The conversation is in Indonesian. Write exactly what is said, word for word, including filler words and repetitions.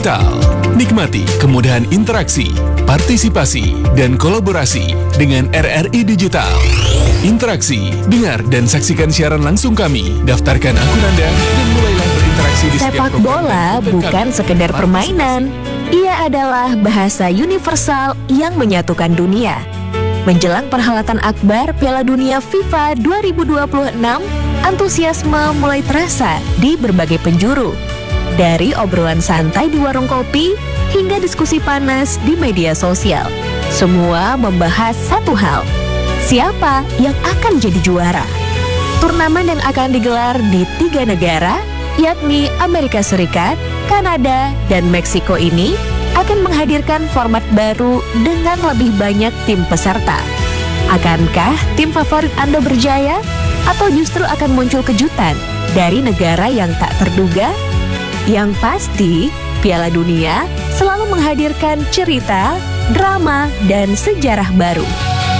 digital. Nikmati kemudahan interaksi, partisipasi, dan kolaborasi dengan R R I Digital. Interaksi, dengar dan saksikan siaran langsung kami. Daftarkan akun Anda dan mulailah berinteraksi di setiap Sepak program bola dan konten bukan kami. sekedar permainan. Ia adalah bahasa universal yang menyatukan dunia. Menjelang perhelatan akbar Piala Dunia FIFA dua ribu dua puluh enam, antusiasme mulai terasa di berbagai penjuru. Dari obrolan santai di warung kopi hingga diskusi panas di media sosial. Semua membahas satu hal, siapa yang akan jadi juara. Turnamen yang akan digelar di tiga negara, yakni Amerika Serikat, Kanada, dan Meksiko ini akan menghadirkan format baru dengan lebih banyak tim peserta. Akankah tim favorit Anda berjaya? Atau justru akan muncul kejutan dari negara yang tak terduga? Yang pasti, Piala Dunia selalu menghadirkan cerita, drama, dan sejarah baru.